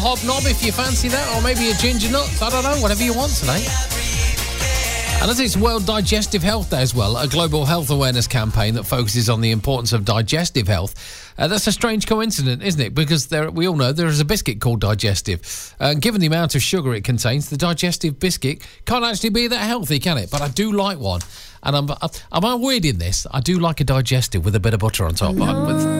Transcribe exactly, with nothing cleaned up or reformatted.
hobnob if you fancy that, or maybe a ginger nut. I don't know, whatever you want today. And as it's World Digestive Health Day as well, a global health awareness campaign that focuses on the importance of digestive health, uh, that's a strange coincidence, isn't it? Because there, we all know there is a biscuit called Digestive. Uh, given the amount of sugar it contains, the Digestive biscuit can't actually be that healthy, can it? But I do like one. And I'm, am I weird in this? I do like a Digestive with a bit of butter on top. No. With